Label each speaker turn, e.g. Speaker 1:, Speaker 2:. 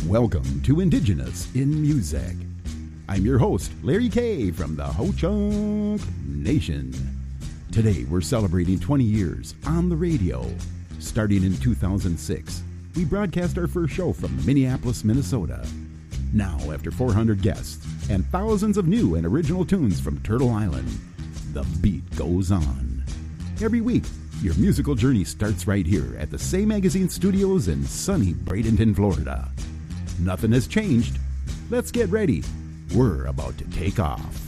Speaker 1: Welcome to Indigenous in Music. I'm your host, Larry K. from the Ho-Chunk Nation. Today we're celebrating 20 years on the radio. Starting in 2006, we broadcast our first show from Minneapolis, Minnesota. Now, after 400 guests and thousands of new and original tunes from Turtle Island, the beat goes on. Every week, your musical journey starts right here at the Say Magazine Studios in sunny Bradenton, Florida. Nothing has changed. Let's get ready. We're about to take off.